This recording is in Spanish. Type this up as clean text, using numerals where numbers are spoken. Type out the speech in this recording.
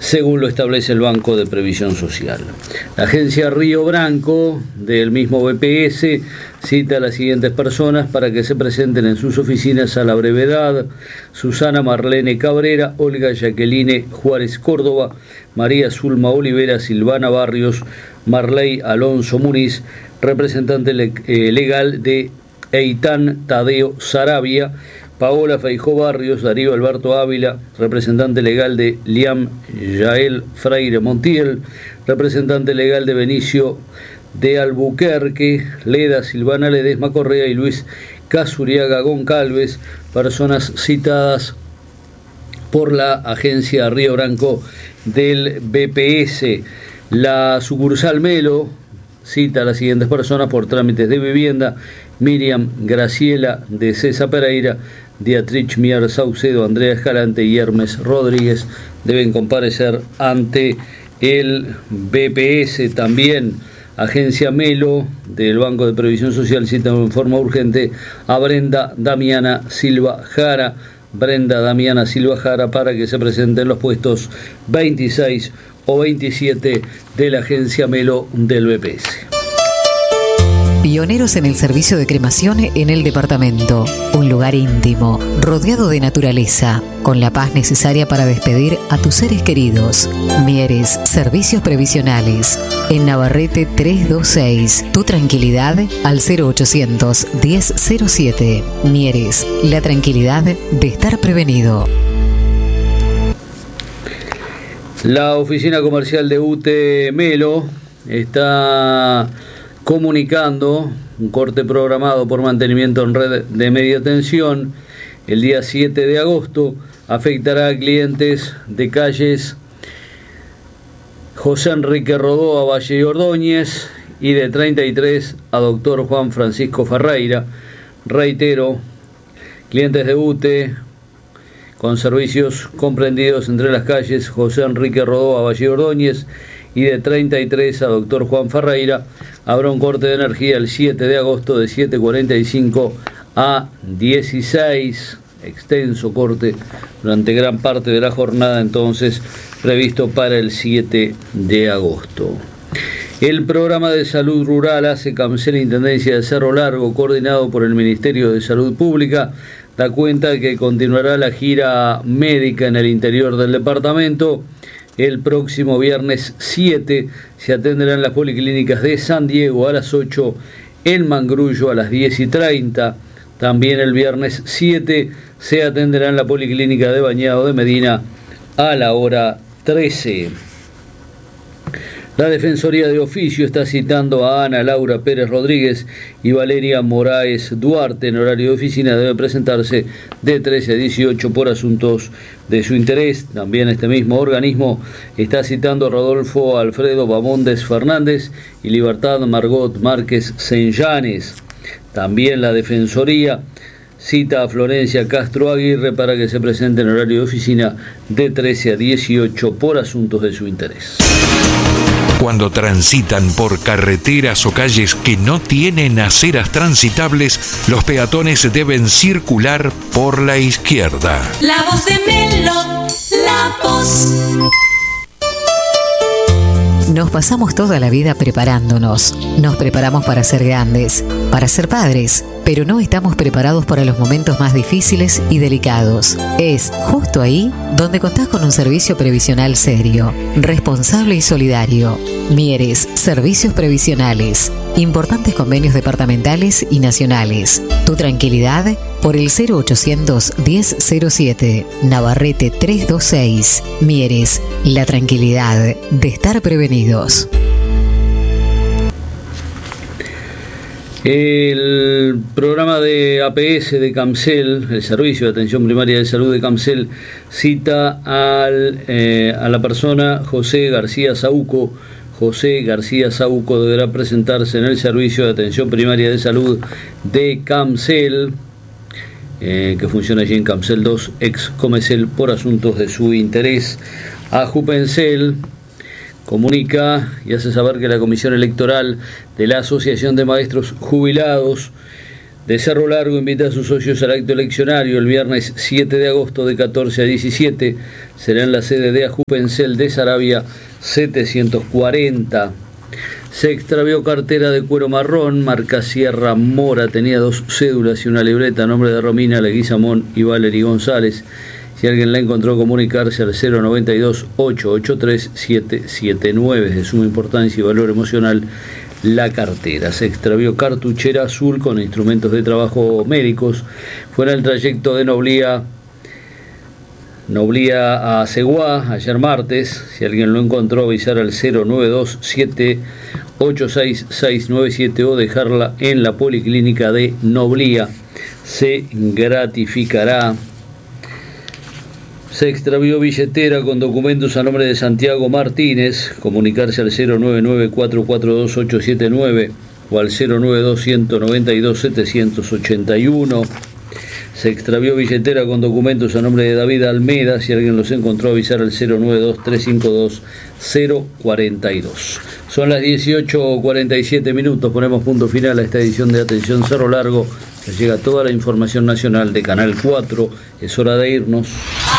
según lo establece el Banco de Previsión Social. La agencia Río Branco, del mismo BPS, cita a las siguientes personas para que se presenten en sus oficinas a la brevedad: Susana Marlene Cabrera, Olga Jacqueline Juárez Córdoba, María Zulma Olivera, Silvana Barrios, Marley Alonso Muniz, representante legal de Eitan Tadeo Sarabia, Paola Feijó Barrios, Darío Alberto Ávila, representante legal de Liam Yael Freire Montiel, representante legal de Benicio de Albuquerque, Leda Silvana Ledesma Correa y Luis Casuriaga Goncalves, personas citadas por la agencia Río Branco del BPS. La sucursal Melo cita a las siguientes personas por trámites de vivienda: Miriam Graciela de César Pereira, Beatriz Mier Saucedo, Andrea Escalante y Hermes Rodríguez deben comparecer ante el BPS. También agencia Melo del Banco de Previsión Social cita en forma urgente a Brenda Damiana Silva Jara, para que se presenten los puestos 26 o 27 de la agencia Melo del BPS. Pioneros en el servicio de cremación en el departamento. Un lugar íntimo, rodeado de naturaleza, con la paz necesaria para despedir a tus seres queridos. Mieres, servicios previsionales. En Navarrete 326. Tu tranquilidad al 0800 1007. Mieres, la tranquilidad de estar prevenido. La oficina comercial de UTE Melo está comunicando un corte programado por mantenimiento en red de media tensión el día 7 de agosto. Afectará a clientes de calles José Enrique Rodó a Valle y Ordóñez y de 33 a Doctor Juan Francisco Ferreira. Reitero, clientes de UTE con servicios comprendidos entre las calles José Enrique Rodó a Valle y Ordóñez y de 33 a Doctor Juan Ferreira, habrá un corte de energía el 7 de agosto de 7:45 a 16, extenso corte durante gran parte de la jornada entonces previsto para el 7 de agosto. El programa de salud rural hace Camcel Intendencia de Cerro Largo, coordinado por el Ministerio de Salud Pública, da cuenta de que continuará la gira médica en el interior del departamento. El próximo viernes 7 se atenderán las policlínicas de San Diego a las 8, en Mangrullo a las 10:30. También el viernes 7 se atenderá en la policlínica de Bañado de Medina a la hora 13. La Defensoría de Oficio está citando a Ana Laura Pérez Rodríguez y Valeria Moraes Duarte en horario de oficina. Debe presentarse de 13 a 18 por asuntos de su interés. También este mismo organismo está citando a Rodolfo Alfredo Bamondes Fernández y Libertad Margot Márquez Senllanes. También la Defensoría cita a Florencia Castro Aguirre para que se presente en horario de oficina de 13 a 18 por asuntos de su interés. Cuando transitan por carreteras o calles que no tienen aceras transitables, los peatones deben circular por la izquierda. La voz de Melo, la voz. Nos pasamos toda la vida preparándonos. Nos preparamos para ser grandes, para ser padres, pero no estamos preparados para los momentos más difíciles y delicados. Es justo ahí donde contás con un servicio previsional serio, responsable y solidario. Mieres, servicios previsionales. Importantes convenios departamentales y nacionales. Tu tranquilidad por el 0800 1007. Navarrete 326. Mieres, la tranquilidad de estar prevenidos. El programa de APS de Camcel, el Servicio de Atención Primaria de Salud de Camcel, cita a la persona José García Sauco. José García Sauco deberá presentarse en el Servicio de Atención Primaria de Salud de Camcel, que funciona allí en Camcel 2, ex Comecel, por asuntos de su interés. Ajupencel comunica y hace saber que la Comisión Electoral de la Asociación de Maestros Jubilados de Cerro Largo invita a sus socios al acto eleccionario el viernes 7 de agosto de 14 a 17. Será en la sede de Ajupencel de Saravia 740. Se extravió cartera de cuero marrón, marca Sierra Mora, tenía 2 cédulas y una libreta a nombre de Romina Leguizamón y Valery González. Si alguien la encontró, comunicarse al 092-883-779. Es de suma importancia y valor emocional la cartera. Se extravió cartuchera azul con instrumentos de trabajo médicos. Fue en el trayecto de Noblía a Seguá ayer martes. Si alguien lo encontró, avisar al 092-786-6997 o dejarla en la policlínica de Noblía. Se gratificará. Se extravió billetera con documentos a nombre de Santiago Martínez. Comunicarse al 099-442-879 o al 092-192-781. Se extravió billetera con documentos a nombre de David Almeda. Si alguien los encontró, avisar al 092-352-042. Son las 18:47. Ponemos punto final a esta edición de Atención Cerro Largo. Les llega toda la información nacional de Canal 4. Es hora de irnos.